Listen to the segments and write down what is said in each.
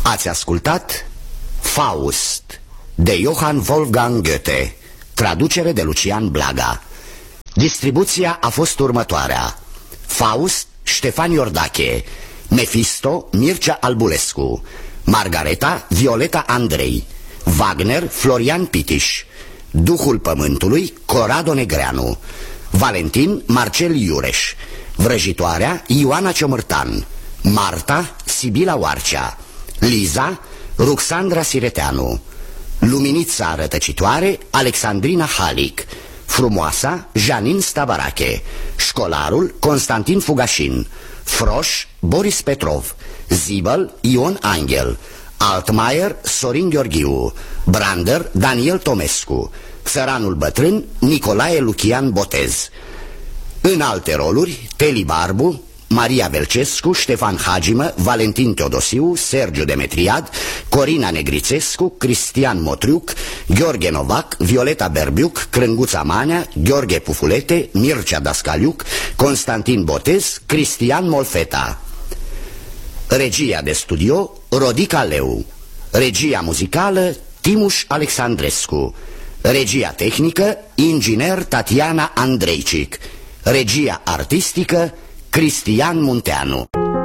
Ați ascultat Faust de Johann Wolfgang Goethe, traducere de Lucian Blaga. Distribuția a fost următoarea: Faust, Ștefan Iordache; Mefisto, Mircea Albulescu; Margareta, Violeta Andrei; Wagner, Florian Pitiș; Duhul Pământului, Corrado Negreanu; Valentin, Marcel Iureș; Vrăjitoarea, Ioana Ciomârtan; Marta, Sibila Oarcea; Liza, Ruxandra Sireteanu; Luminița Rătăcitoare, Alexandrina Halic; Frumoasa, Janin Stavarache; Școlarul, Constantin Fugașin; Froș, Boris Petrov; Zibel, Ion Angel; Altmaier, Sorin Gheorghiu; Brander, Daniel Tomescu; Țăranul Bătrân, Nicolae Lucian Botez. În alte roluri, Teli Barbu, Maria Velcescu, Ștefan Hagimă, Valentin Teodosiu, Sergiu Demetriad, Corina Negrițescu, Cristian Motriuc, Gheorghe Novac, Violeta Berbiuc, Crânguța Manea, Gheorghe Pufulete, Mircea Dascaliuc, Constantin Botez, Cristian Molfeta. Regia de studio, Rodica Leu. Regia muzicală, Timuș Alexandrescu. Regia tehnică, inginer Tatiana Andreicic. Regia artistică, Cristian Munteanu.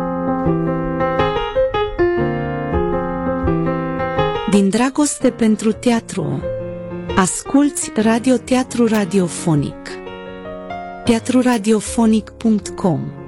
Din dragoste pentru teatru, asculți radioteatru radiofonic. teatruradiofonic.com